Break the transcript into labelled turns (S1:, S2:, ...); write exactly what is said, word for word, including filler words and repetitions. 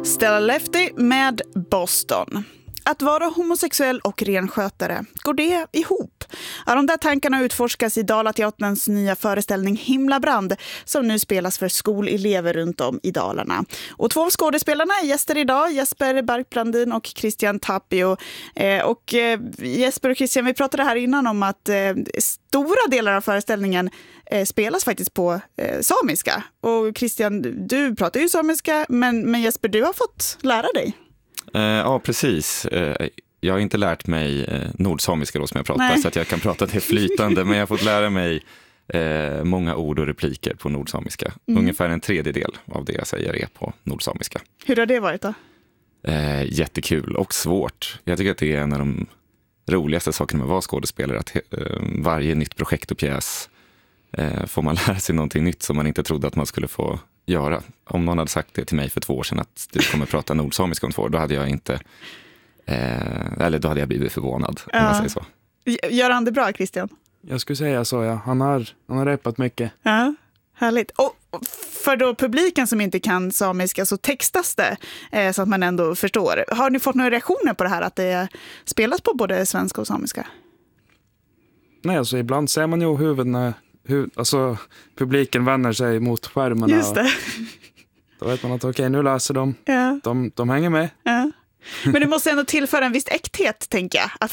S1: Stella Lefty med Boston. Att vara homosexuell och renskötare, går det ihop? Ja, de där tankarna utforskas i Dalateaterns nya föreställning Himlabrand som nu spelas för skolelever runt om i Dalarna. Och två av skådespelarna är gäster idag, Jesper Barkbrandin och Christian Tapio. Eh, och eh, Jesper och Christian, vi pratade här innan om att eh, stora delar av föreställningen eh, spelas faktiskt på eh, samiska. Och Christian, du pratar ju samiska, men, men Jesper, du har fått lära dig.
S2: Uh, ja, precis. Uh, jag har inte lärt mig uh, nordsamiska då som jag pratar, Nej. så att jag kan prata det flytande, men jag har fått lära mig uh, många ord och repliker på nordsamiska. Mm. Ungefär en tredjedel av det jag säger är på nordsamiska.
S1: Hur har det varit då?
S2: Uh, jättekul och svårt. Jag tycker att det är en av de roligaste sakerna med att vara skådespelare, att uh, varje nytt projekt och pjäs uh, får man lära sig någonting nytt som man inte trodde att man skulle få göra. Om någon hade sagt det till mig för två år sedan att du kommer prata nordsamiska om två år, då hade jag inte eh, eller då hade jag blivit förvånad, om
S1: ja.
S2: man säger så.
S1: Gör han det bra, Christian?
S3: Jag skulle säga så, ja. Han har, han har repat mycket.
S1: Ja, härligt. Och för då publiken som inte kan samiska så textas det eh, så att man ändå förstår. Har ni fått några reaktioner på det här att det spelas på både svenska och samiska?
S3: Nej, alltså ibland ser man ju huvudena Hur, alltså publiken vänder sig mot skärmarna.
S1: Just det.
S3: Då vet man att okej, okay, nu läser de.
S1: Ja.
S3: de. De hänger med.
S1: Ja. Men det måste ändå tillföra en viss äkthet, tänker jag. Att